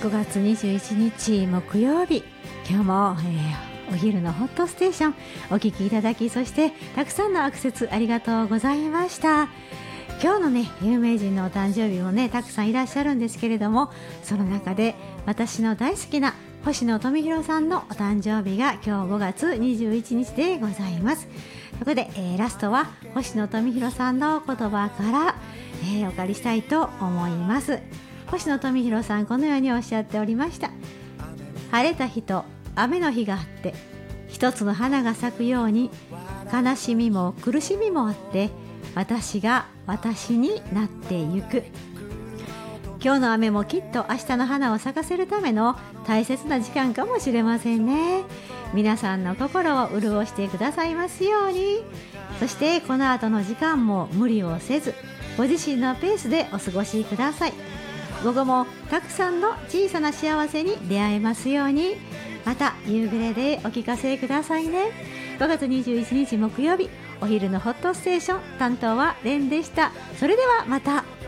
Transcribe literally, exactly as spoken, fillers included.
ごがつにじゅういちにち木曜日、今日も、えー、お昼のホットステーションお聞きいただき、そしてたくさんのアクセスありがとうございました。今日のね有名人のお誕生日もねたくさんいらっしゃるんですけれども、その中で私の大好きな星野富弘さんのお誕生日が今日ごがつにじゅういちにちでございます。そこで、えー、ラストは星野富弘さんの言葉から、えー、お借りしたいと思います。星野富弘さん、このようにおっしゃっておりました。晴れた日と雨の日があって、一つの花が咲くように悲しみも苦しみもあって、私が私になってゆく。今日の雨もきっと明日の花を咲かせるための大切な時間かもしれませんね。皆さんの心を潤してくださいますように。そしてこの後の時間も無理をせず、ご自身のペースでお過ごしください。午後もたくさんの小さな幸せに出会えますように。また夕暮れでお聞かせくださいね。ごがつにじゅういちにち木曜日、お昼のホットステーション担当はレンでした。それではまた。